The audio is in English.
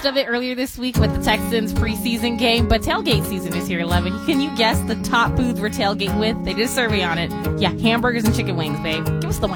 of it earlier this week with the Texans preseason game, but tailgate season is here, 11. Can you guess the top foods we're tailgating with? They did a survey on it. Yeah, hamburgers and chicken wings, babe. Give us the one.